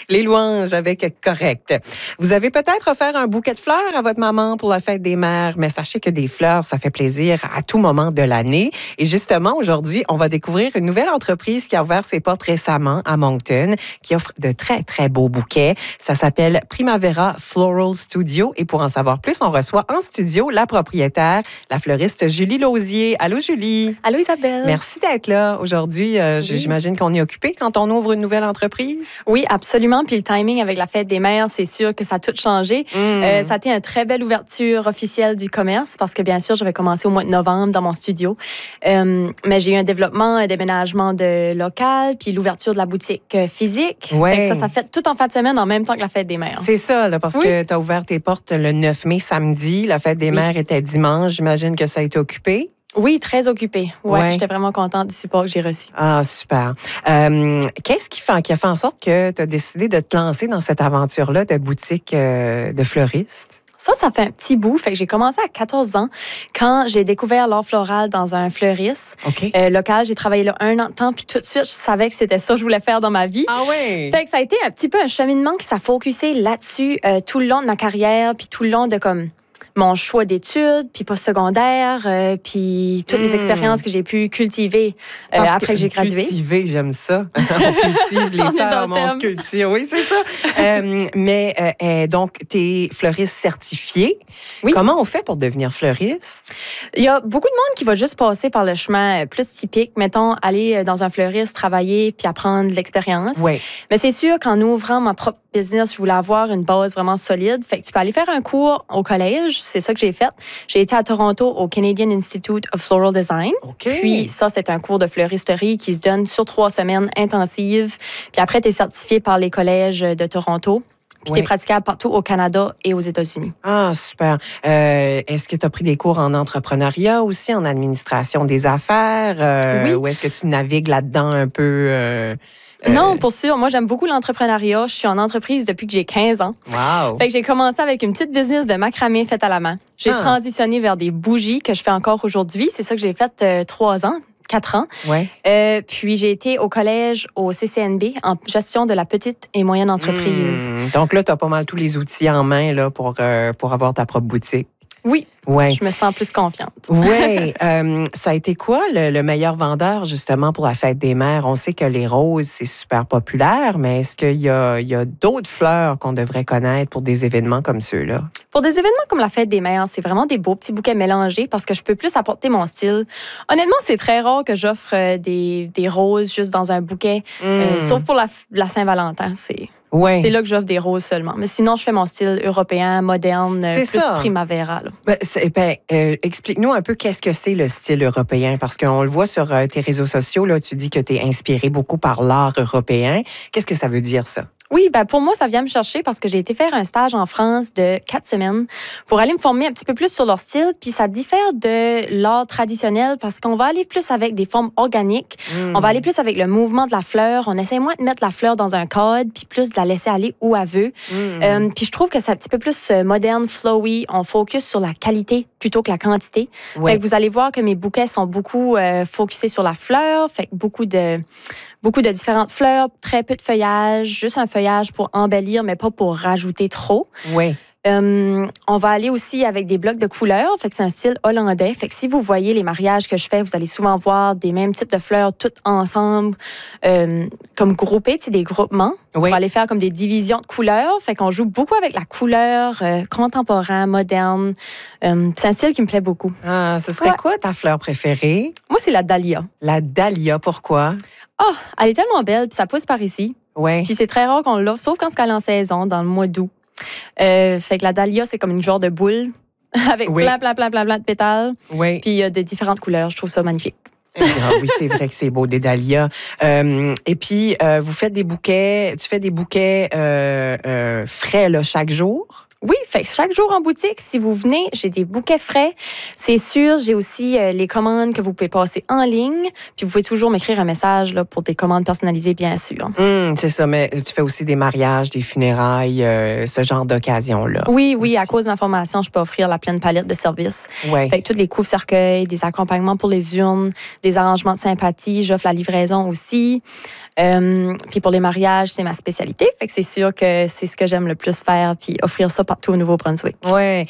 Les louanges avec correct. Vous avez peut-être offert un bouquet de fleurs à votre maman pour la fête des mères, mais sachez que des fleurs, ça fait plaisir à tout moment de l'année. Et justement, aujourd'hui, on va découvrir une nouvelle entreprise qui a ouvert ses portes récemment à Moncton, qui offre de très, très beaux bouquets. Ça s'appelle Primavera Floral Studio. Et pour en savoir plus, on reçoit en studio la propriétaire, la fleuriste Julie Lausier. Allô, Julie. Allô, Isabelle. Merci d'être là aujourd'hui. J'imagine qu'on est occupé quand on ouvre une nouvelle entreprise. Oui, absolument. Puis le timing avec la fête des mères, c'est sûr que ça a tout changé. Ça a été une très belle ouverture officielle du commerce parce que, bien sûr, j'avais commencé au mois de novembre dans mon studio. Mais j'ai eu un développement, un déménagement de local, puis l'ouverture de la boutique physique. Ouais. Fait que ça fait tout en fin de semaine en même temps que la fête des mères. C'est ça, là, parce que tu as ouvert tes portes le 9 mai, samedi. La fête des mères était dimanche. J'imagine que ça a été occupé. Oui, très occupée. Ouais. J'étais vraiment contente du support que j'ai reçu. Ah, super. Qu'est-ce qui a fait en sorte que tu as décidé de te lancer dans cette aventure-là de boutique de fleuriste? Ça fait un petit bout. Fait que j'ai commencé à 14 ans quand j'ai découvert l'art floral dans un fleuriste local. J'ai travaillé là 1 an de temps, puis tout de suite, je savais que c'était ça que je voulais faire dans ma vie. Ah oui? Fait que ça a été un petit peu un cheminement qui s'est focusé là-dessus tout le long de ma carrière, puis tout le long de mon choix d'études, puis postsecondaire, puis toutes les expériences que j'ai pu cultiver après que j'ai gradué. Cultiver, j'aime ça. On cultive les femmes, on cultive. Oui, c'est ça. Donc, tu es fleuriste certifiée. Oui. Comment on fait pour devenir fleuriste? Il y a beaucoup de monde qui va juste passer par le chemin plus typique. Mettons, aller dans un fleuriste, travailler, puis apprendre de l'expérience. Oui. Mais c'est sûr qu'en ouvrant ma propre business, je voulais avoir une base vraiment solide. Fait que tu peux aller faire un cours au collège. C'est ça que j'ai fait. J'ai été à Toronto au Canadian Institute of Floral Design. Puis ça, c'est un cours de fleuristerie qui se donne sur 3 semaines intensives. Puis après, tu es certifié par les collèges de Toronto. Puis tu es praticable partout au Canada et aux États-Unis. Ah, super. Est-ce que tu as pris des cours en entrepreneuriat aussi, en administration des affaires? Oui. Ou est-ce que tu navigues là-dedans un peu? Non, pour sûr. Moi, j'aime beaucoup l'entrepreneuriat. Je suis en entreprise depuis que j'ai 15 ans. Wow! Fait que j'ai commencé avec une petite business de macramé faite à la main. J'ai transitionné vers des bougies que je fais encore aujourd'hui. C'est ça que j'ai fait 3 ans. 4 ans. Ouais. Puis j'ai été au collège au CCNB en gestion de la petite et moyenne entreprise. Donc là, tu as pas mal tous les outils en main là, pour avoir ta propre boutique. Oui. Ouais. Je me sens plus confiante. Oui. Ça a été quoi le meilleur vendeur, justement, pour la fête des mères? On sait que les roses, c'est super populaire, mais est-ce qu'il y a d'autres fleurs qu'on devrait connaître pour des événements comme ceux-là? Pour des événements comme la fête des mères, c'est vraiment des beaux petits bouquets mélangés parce que je peux plus apporter mon style. Honnêtement, c'est très rare que j'offre des roses juste dans un bouquet, sauf pour la Saint-Valentin. C'est là que j'offre des roses seulement. Mais sinon, je fais mon style européen, moderne, plus primavera. Explique-nous un peu qu'est-ce que c'est le style européen, parce qu'on le voit sur tes réseaux sociaux, là, tu dis que tu es inspiré beaucoup par l'art européen. Qu'est-ce que ça veut dire, ça? Oui, pour moi, ça vient me chercher parce que j'ai été faire un stage en France de 4 semaines pour aller me former un petit peu plus sur leur style. Puis ça diffère de l'art traditionnel parce qu'on va aller plus avec des formes organiques. On va aller plus avec le mouvement de la fleur. On essaie moins de mettre la fleur dans un cadre puis plus de la laisser aller où elle veut. Puis je trouve que c'est un petit peu plus moderne, flowy. On focus sur la qualité plutôt que la quantité. Ouais. Fait que vous allez voir que mes bouquets sont beaucoup focusés sur la fleur. Fait que beaucoup de différentes fleurs, très peu de feuillage, juste un feuillage pour embellir, mais pas pour rajouter trop. Oui. On va aller aussi avec des blocs de couleurs. Fait que c'est un style hollandais. Fait que si vous voyez les mariages que je fais, vous allez souvent voir des mêmes types de fleurs toutes ensemble, comme groupées, des groupements. On va aller faire comme des divisions de couleurs. Fait qu'on joue beaucoup avec la couleur contemporaine, moderne. C'est un style qui me plaît beaucoup. Ah, ce serait quoi ta fleur préférée? Moi, c'est la dahlia. La dahlia, pourquoi? Oh, elle est tellement belle, puis ça pousse par ici. Ouais. Puis c'est très rare qu'on l'offre, sauf quand c'est en saison, dans le mois d'août. Fait que la dahlia, c'est comme une genre de boule avec plein de pétales. Oui. Puis il y a de différentes couleurs. Je trouve ça magnifique. Ah oui, c'est vrai que c'est beau, des dahlias. Et puis, vous faites des bouquets, tu fais des bouquets frais là, chaque jour? Oui, fait que chaque jour en boutique, si vous venez, j'ai des bouquets frais. C'est sûr, j'ai aussi les commandes que vous pouvez passer en ligne. Puis vous pouvez toujours m'écrire un message là, pour des commandes personnalisées, bien sûr. C'est ça, mais tu fais aussi des mariages, des funérailles, ce genre d'occasion-là. Oui, aussi. À cause de ma formation, je peux offrir la pleine palette de services. Ouais. Fait que tous les couvre-cercueils, des accompagnements pour les urnes, des arrangements de sympathie, j'offre la livraison aussi. Puis pour les mariages, c'est ma spécialité. Fait que c'est sûr que c'est ce que j'aime le plus faire, puis offrir ça partout au Nouveau-Brunswick. Ouais.